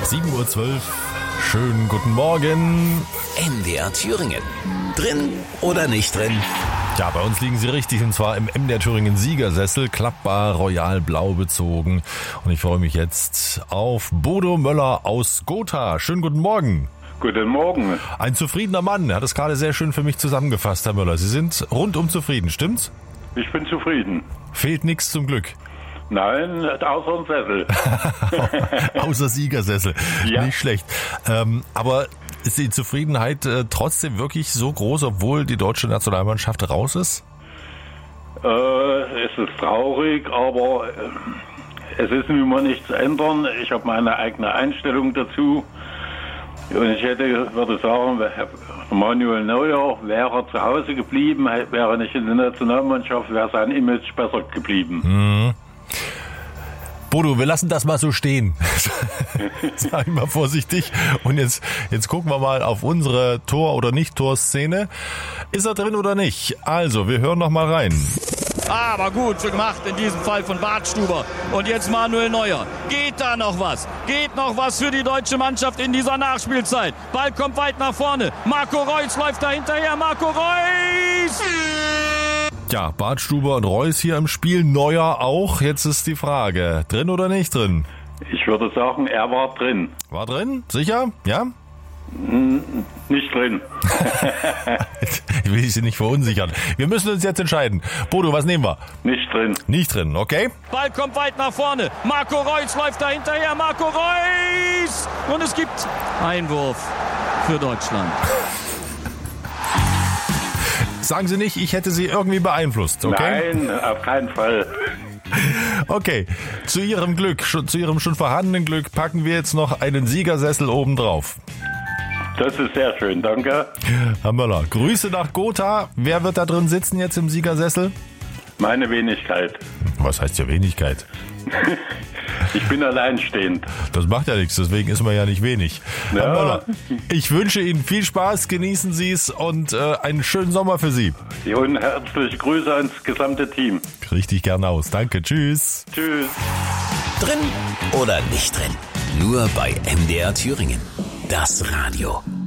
7:12 Uhr. Schönen guten Morgen. MDR Thüringen. Drin oder nicht drin? Ja, bei uns liegen Sie richtig, und zwar im MDR Thüringen Siegersessel, klappbar royal blau bezogen. Und ich freue mich jetzt auf Bodo Möller aus Gotha. Schönen guten Morgen. Guten Morgen. Ein zufriedener Mann. Er hat es gerade sehr schön für mich zusammengefasst, Herr Möller. Sie sind rundum zufrieden, stimmt's? Ich bin zufrieden. Fehlt nichts zum Glück. Nein, außer dem Sessel. Außer Siegersessel. Ja. Nicht schlecht. Aber ist die Zufriedenheit trotzdem wirklich so groß, obwohl die deutsche Nationalmannschaft raus ist? Es ist traurig, aber es ist nun mal nichts zu ändern. Ich habe meine eigene Einstellung dazu. Und ich würde sagen, Manuel Neuer wäre zu Hause geblieben, wäre nicht in der Nationalmannschaft, wäre sein Image besser geblieben. Mhm. Bodo, wir lassen das mal so stehen. Sag ich mal vorsichtig. Und jetzt gucken wir mal auf unsere Tor- oder Nicht-Tor-Szene. Ist er drin oder nicht? Also, wir hören noch mal rein. Aber gut gemacht in diesem Fall von Bartstuber. Und jetzt Manuel Neuer. Geht da noch was? Geht noch was für die deutsche Mannschaft in dieser Nachspielzeit? Ball kommt weit nach vorne. Marco Reus läuft da hinterher. Marco Reus! Ja, Bartstuber und Reus hier im Spiel. Neuer auch. Jetzt ist die Frage, drin oder nicht drin? Ich würde sagen, er war drin. War drin? Sicher? Ja? Nicht drin. Ich will Sie nicht verunsichern. Wir müssen uns jetzt entscheiden. Bodo, was nehmen wir? Nicht drin. Nicht drin, okay? Ball kommt weit nach vorne. Marco Reus läuft da hinterher. Marco Reus! Und es gibt Einwurf für Deutschland. Sagen Sie nicht, ich hätte Sie irgendwie beeinflusst, okay? Nein, auf keinen Fall. Okay, zu Ihrem Glück, zu Ihrem schon vorhandenen Glück packen wir jetzt noch einen Siegersessel oben drauf. Das ist sehr schön, danke. Herr Möller, Grüße nach Gotha. Wer wird da drin sitzen jetzt im Siegersessel? Meine Wenigkeit. Was heißt ja Wenigkeit? Ich bin alleinstehend. Das macht ja nichts, deswegen ist man ja nicht wenig. Ja. Herr Möller, ich wünsche Ihnen viel Spaß, genießen Sie es und einen schönen Sommer für Sie. Und herzliche Grüße ans gesamte Team. Richtig gern aus. Danke, tschüss. Tschüss. Drin oder nicht drin? Nur bei MDR Thüringen. Das Radio.